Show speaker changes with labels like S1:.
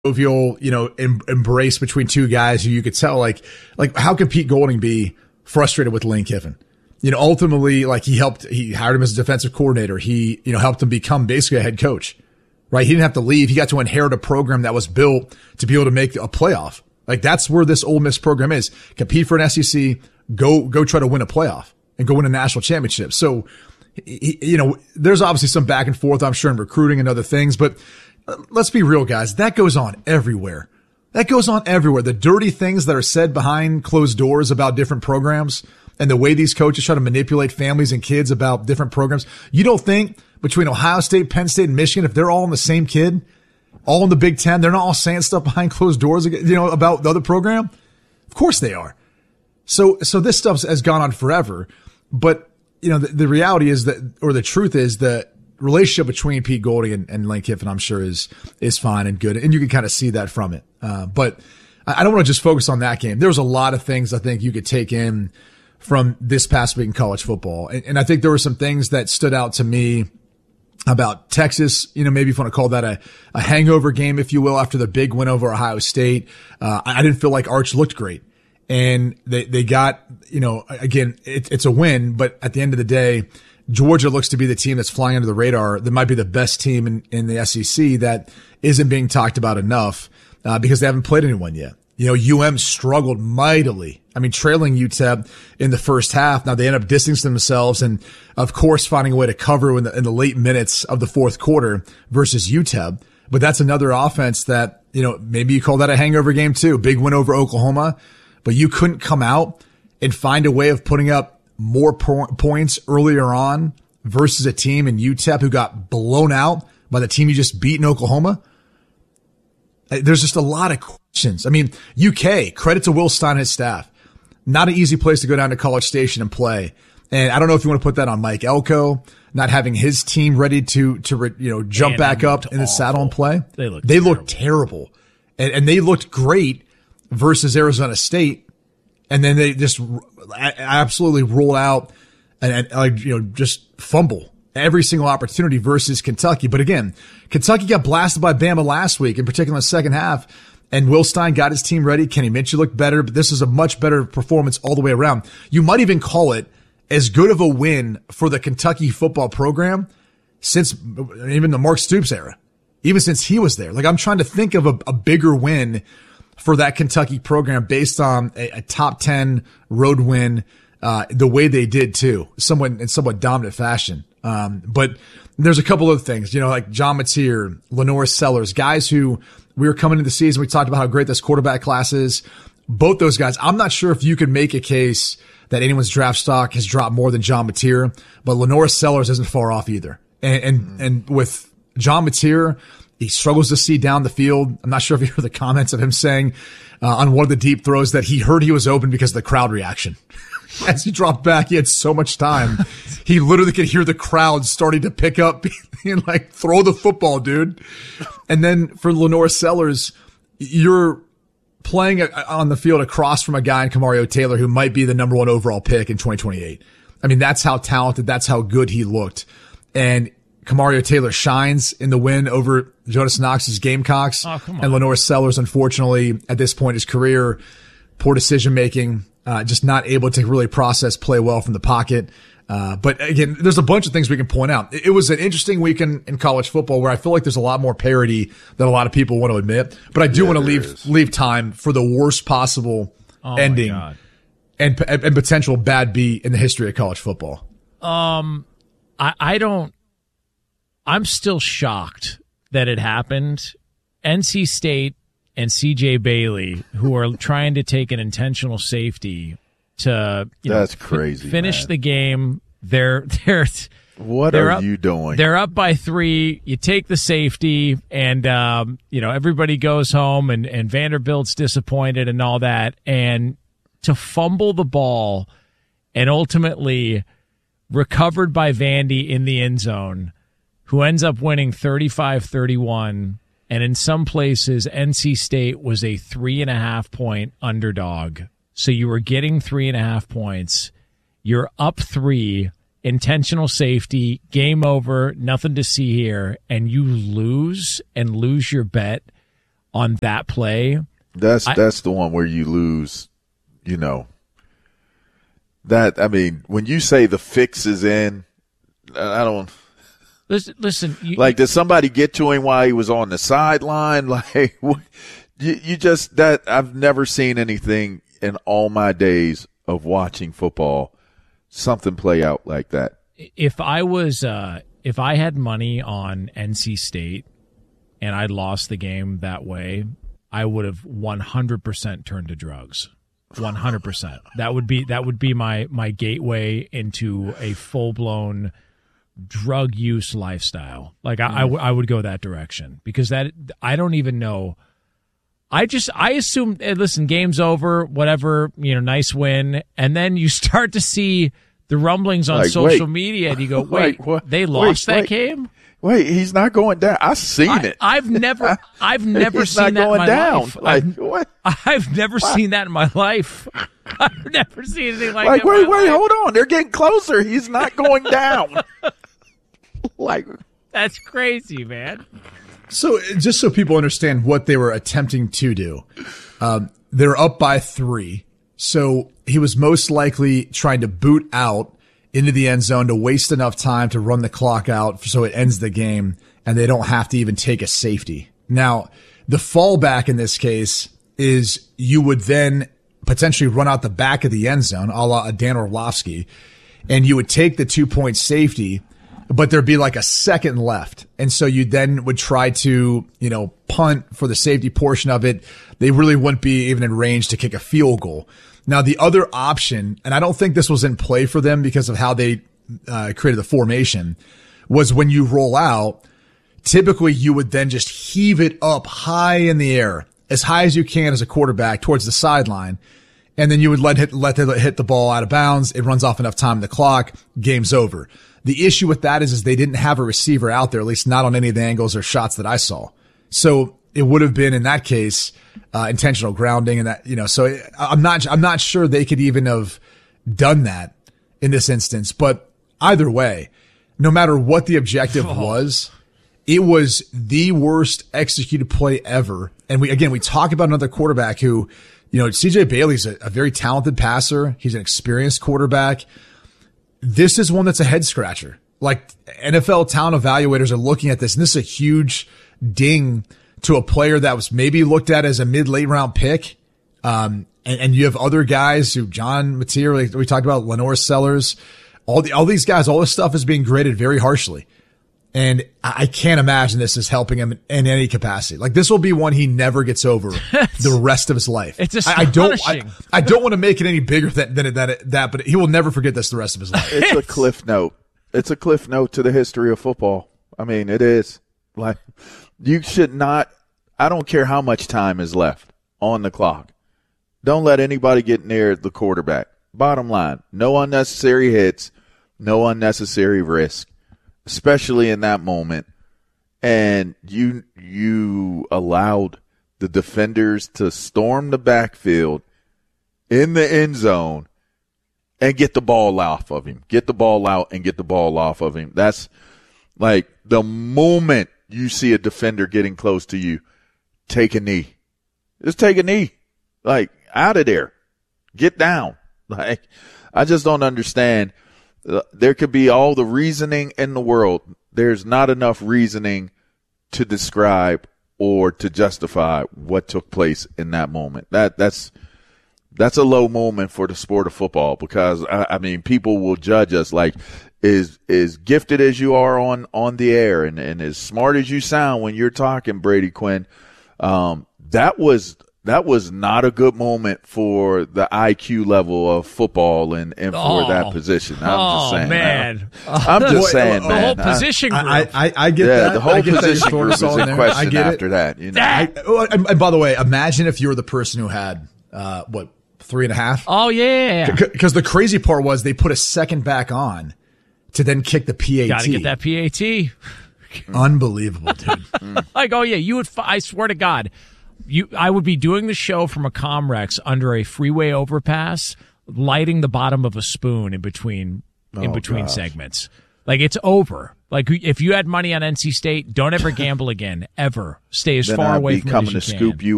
S1: jovial, embrace between two guys who you could tell, like how can Pete Golding be frustrated with Lane Kiffin? Ultimately, he hired him as a defensive coordinator. He, helped him become basically a head coach, right? He didn't have to leave. He got to inherit a program that was built to be able to make a playoff. That's where this Ole Miss program is. Compete for an SEC, go try to win a playoff and go win a national championship. So, there's obviously some back and forth, I'm sure, in recruiting and other things, but let's be real, guys. That goes on everywhere. The dirty things that are said behind closed doors about different programs and the way these coaches try to manipulate families and kids about different programs. You don't think between Ohio State, Penn State, and Michigan, if they're all in the same kid, all in the Big Ten, they're not all saying stuff behind closed doors, about the other program? Of course they are. So this stuff has gone on forever. But, the reality is that, or the truth is that relationship between Pete Golding and Lane Kiffin, I'm sure is fine and good. And you can kind of see that from it. But I don't want to just focus on that game. There's a lot of things I think you could take in from this past week in college football. And I think there were some things that stood out to me about Texas, maybe if you want to call that a hangover game, if you will, after the big win over Ohio State. I didn't feel like Arch looked great. And they got, again, it's a win, but at the end of the day, Georgia looks to be the team that's flying under the radar. That might be the best team in the SEC that isn't being talked about enough, because they haven't played anyone yet. UM struggled mightily. Trailing UTEP in the first half. Now they end up distancing themselves and, of course, finding a way to cover in the late minutes of the fourth quarter versus UTEP. But that's another offense that, maybe you call that a hangover game too. Big win over Oklahoma, but you couldn't come out and find a way of putting up more points earlier on versus a team in UTEP who got blown out by the team you just beat in Oklahoma. There's just a lot of questions. UK, credit to Will Stein and his staff. Not an easy place to go down to College Station and play. And I don't know if you want to put that on Mike Elko, not having his team ready to jump back up in the saddle and play. They looked terrible. And they looked great versus Arizona State. And then they just absolutely roll out and just fumble every single opportunity versus Kentucky. But again, Kentucky got blasted by Bama last week, in particular in the second half, and Will Stein got his team ready. Kenny Minchey looked better, but this is a much better performance all the way around. You might even call it as good of a win for the Kentucky football program since even the Mark Stoops era, even since he was there. I'm trying to think of a bigger win for that Kentucky program based on a top 10 road win, the way they did too, in somewhat dominant fashion. But there's a couple of things, like John Mateer, Lenore Sellers, guys who we were coming into the season. We talked about how great this quarterback class is. Both those guys, I'm not sure if you could make a case that anyone's draft stock has dropped more than John Mateer, but Lenore Sellers isn't far off either. And with John Mateer, he struggles to see down the field. I'm not sure if you heard the comments of him saying on one of the deep throws that he heard he was open because of the crowd reaction. As he dropped back, he had so much time. He literally could hear the crowd starting to pick up and throw the football, dude. And then for Lenore Sellers, you're playing on the field across from a guy in Kamario Taylor who might be the number 1 overall pick in 2028. That's how talented, that's how good he looked. And Kamario Taylor shines in the win over Jonas Knox's Gamecocks.
S2: Oh, come on.
S1: And Lenore Sellers, unfortunately, at this point in his career, poor decision making, just not able to really process play well from the pocket. But again, there's a bunch of things we can point out. It was an interesting week in college football where I feel like there's a lot more parity than a lot of people want to admit. But I do want to leave time for the worst possible ending and potential bad beat in the history of college football.
S2: I'm still shocked that it happened. NC State and CJ Bailey, who are trying to take an intentional safety to
S3: that's crazy.
S2: Finish the game.
S3: What are you doing?
S2: They're up by 3. You take the safety, and everybody goes home, and Vanderbilt's disappointed and all that. And to fumble the ball, and ultimately recovered by Vandy in the end zone, who ends up winning 35-31. And in some places, NC State was a 3.5-point underdog. So you were getting 3.5 points. You're up 3, intentional safety, game over, nothing to see here, and you lose your bet on that play.
S3: That's the one where you lose, That, I mean, when you say the fix is in, I don't.
S2: Listen.
S3: Did somebody get to him while he was on the sideline? You just that I've never seen anything in all my days of watching football, something play out like that.
S2: If I had money on NC State and I lost the game that way, I would have 100% turned to drugs. 100%. That would be my gateway into a full-blown drug use lifestyle. I would go that direction because that I don't even know. I assume, listen, game's over, whatever, nice win, and then you start to see the rumblings on social media, and you go, wait, they lost that game?
S3: Wait, he's not going down. I've seen it.
S2: I've never seen that in my life.
S3: What?
S2: I've never seen that in my life. I've never seen anything like that.
S3: Wait, hold on. They're getting closer. He's not going down.
S2: That's crazy, man.
S1: So just so people understand what they were attempting to do, they're up by 3. So he was most likely trying to boot out into the end zone to waste enough time to run the clock out so it ends the game and they don't have to even take a safety. Now, the fallback in this case is you would then potentially run out the back of the end zone, a la Dan Orlovsky, and you would take the 2-point safety, but there'd be like a second left. And so you then would try to, punt for the safety portion of it. They really wouldn't be even in range to kick a field goal. Now, the other option, and I don't think this was in play for them because of how they created the formation, was when you roll out, typically you would then just heave it up high in the air, as high as you can as a quarterback towards the sideline, and then you would let it hit the ball out of bounds. It runs off enough time in the clock, game's over. The issue with that is they didn't have a receiver out there, at least not on any of the angles or shots that I saw. So it would have been, in that case, intentional grounding and that, so I'm not sure they could even have done that in this instance. But either way, no matter what the objective was, it was the worst executed play ever. And we talk about another quarterback who, CJ Bailey's a very talented passer. He's an experienced quarterback. This is one that's a head scratcher. NFL talent evaluators are looking at this, and this is a huge ding to a player that was maybe looked at as a mid-late round pick. And you have other guys who, John Mateer, we talked about, Lenore Sellers, all these guys, all this stuff is being graded very harshly. And I can't imagine this is helping him in any capacity. This will be one he never gets over the rest of his life.
S2: It's astonishing.
S1: I don't want to make it any bigger than that, but he will never forget this the rest of his life.
S3: It's a cliff note. It's a cliff note to the history of football. I mean, it is. You should not, I don't care how much time is left on the clock. Don't let anybody get near the quarterback. Bottom line, no unnecessary hits, no unnecessary risk, especially in that moment. And you allowed the defenders to storm the backfield in the end zone and get the ball off of him. Get the ball out and get the ball off of him. That's the moment you see a defender getting close to you, take a knee. Just take a knee. Out of there. Get down. I just don't understand. There could be all the reasoning in the world. There's not enough reasoning to describe or to justify what took place in that moment. That's a low moment for the sport of football because, I mean, people will judge us as gifted as you are on the air and as smart as you sound when you're talking, Brady Quinn. That was not a good moment for the IQ level of football and for that position. I'm just saying.
S2: Man.
S3: I'm just saying,
S2: the
S3: man.
S2: whole position group.
S1: I get that.
S3: The whole position group is in question after that.
S1: And by the way, imagine if you were the person who had, 3.5?
S2: Oh, yeah.
S1: Because the crazy part was they put a second back on to then kick the PAT.
S2: Got to get that PAT.
S1: Unbelievable, dude.
S2: Oh, yeah, you would, I swear to God. I would be doing the show from a Comrex under a freeway overpass, lighting the bottom of a spoon in between segments. Like, it's over. Like, if you had money on NC State, don't ever gamble again, ever. Stay as
S3: Then
S2: far
S3: I'd
S2: away
S3: be
S2: from it
S3: coming
S2: as
S3: to
S2: you
S3: scoop
S2: can.
S3: you